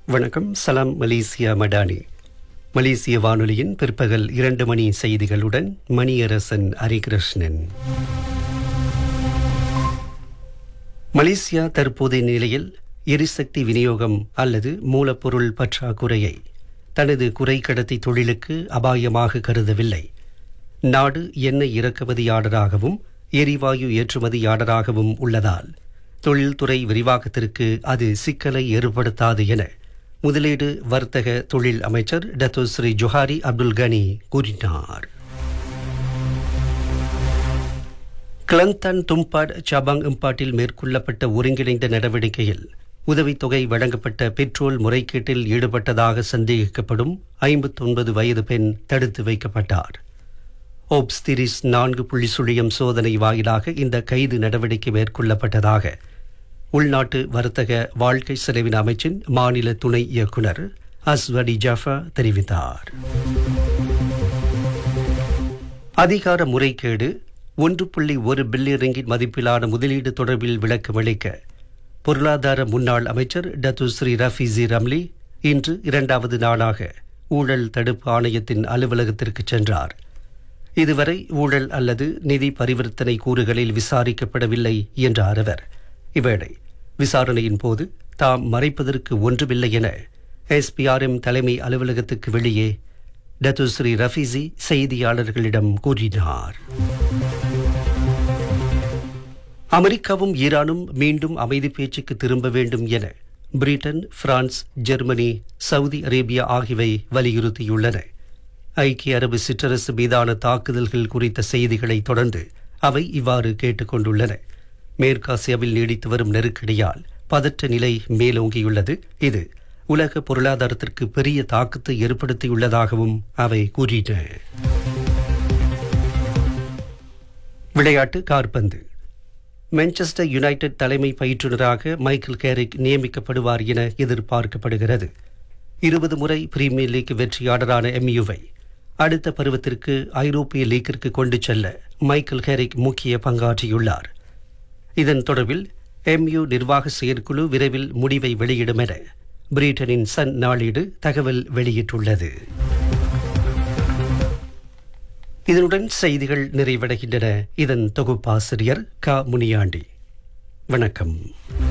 வணக்கம். சலாம் மலேசியா மடானி. மலேசிய வானொலியின் பிற்பகல் 2 மணி செய்திகளுடன் மணியரசன் ஹரிகிருஷ்ணன். மலேசியா தற்போதைய நிலையில் எரிசக்தி விநியோகம் அல்லது மூலப்பொருள் பற்றாக்குறையை தனது குறைக்கடத்தி தொழிலுக்கு அபாயமாக கருதவில்லை. நாடு எண்ணெய் இறக்குமதியாளராகவும் எரிவாயு ஏற்றுமதியாளராகவும் உள்ளதால் தொழில்துறை விரிவாக்கத்திற்கு அது சிக்கலை ஏற்படுத்தாது என முதலீடு வர்த்தக தொழில் அமைச்சர் டத்தோ ஸ்ரீ ஜொஹாரி அப்துல் கனி கூறினார். கிளந்தான் தும்பாட் சபாங் இம்பாட்டில் மேற்கொள்ளப்பட்ட ஒருங்கிணைந்த நடவடிக்கையில் உதவித்தொகை வழங்கப்பட்ட பெட்ரோல் முறைகேட்டில் ஈடுபட்டதாக சந்தேகிக்கப்படும் 59 வயது பெண் தடுத்து வைக்கப்பட்டார். ஓப்ஸ்திரிஸ் 4 சோதனை வாயிலாக இந்த கைது நடவடிக்கை மேற்கொள்ளப்பட்டதாக உள்நாட்டு வர்த்தக வாழ்க்கை செலவின அமைச்சின் மாநில துணை இயக்குனர் அஸ்வடி ஜாஃபா தெரிவித்தார். அதிகார முறைகேடு 1.1 பில்லியன் ரிங்கிட் மதிப்பிலான முதலீடு தொடர்பில் விளக்கமளிக்க பொருளாதார முன்னாள் அமைச்சர் டத்து ஸ்ரீ ரஃபீசி ரம்லி இன்று 2வது நாளாக ஊழல் தடுப்பு ஆணையத்தின் அலுவலகத்திற்கு சென்றார். இதுவரை ஊழல் அல்லது நிதி பரிவர்த்தனை கூறுகளில் விசாரிக்கப்படவில்லை என்றார் அவர். இவ்வேளை விசாரணையின் போது தாம் மறைப்பதற்கு ஒன்றுமில்லை என SPRM தலைமை அலுவலகத்துக்கு வெளியே டத்து ஸ்ரீ ரஃபீசி செய்தியாளர்களிடம் கூறினார். அமெரிக்காவும் ஈரானும் மீண்டும் அமைதி பேச்சுக்கு திரும்ப வேண்டும் என Britain, France, Germany, Saudi Arabia ஆகியவை வலியுறுத்தியுள்ளன. ஐக்கிய அரபு சிற்றரசு மீதான தாக்குதல்கள் குறித்த செய்திகளை தொடர்ந்து அவை இவ்வாறு கேட்டுக்கொண்டுள்ளன. மேற்காசியாவில் நீடித்து வரும் நெருக்கடியால் பதற்ற நிலை மேலோங்கியுள்ளது. இது உலக பொருளாதாரத்திற்கு பெரிய தாக்கத்தை ஏற்படுத்தியுள்ளதாகவும் அவை கூறின. விளையாட்டு காற்பந்து. மான்செஸ்டர் யுனைடெட் தலைமை பயிற்றுநராக மைக்கேல் கேரிக் நியமிக்கப்படுவார் என எதிர்பார்க்கப்படுகிறது. 20 முறை பிரீமியர் லீக் வெற்றியாளரான MUவை அடுத்த பருவத்திற்கு ஐரோப்பிய லீக்கிற்கு கொண்டு செல்ல மைக்கேல் கேரிக் முக்கிய பங்காற்றியுள்ளார். இதன் தொடர்பில் MU நிர்வாக செயற்குழு விரைவில் முடிவை வெளியிடும் என பிரிட்டனின் சன் நாளேடு தகவல் வெளியிட்டுள்ளது. இதனுடன் செய்திகள் நிறைவடைகின்றன. இதன் தொகுப்பாசிரியர் க. முனியாண்டி. வணக்கம்.